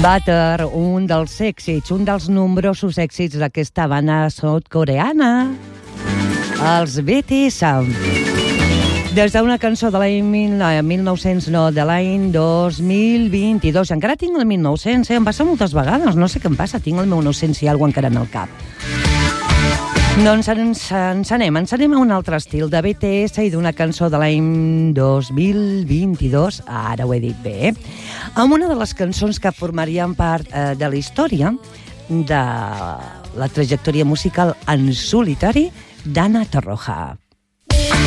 Butter, un dels èxits, un dels nombrosos èxits d'aquesta banda sud-coreana, els BTS. Des d'una cançó de l'any 1900, de l'any 2022. Encara tinc el 1900, em passa moltes vegades, no sé què em passa, tinc el 1900 i alguna encara en el cap. Doncs ens anem a un altre estil de BTS i d'una cançó de l'any 2022, ara ho he dit bé, amb una de les cançons que formarien part de la història de la trajectòria musical en solitari d'Ana Torroja.